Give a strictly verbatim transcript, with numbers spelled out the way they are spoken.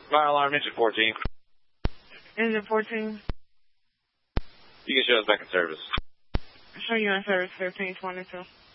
Fire alarm, engine fourteen. Engine fourteen. You can show us back in service. Show you in service fifteen twenty-two.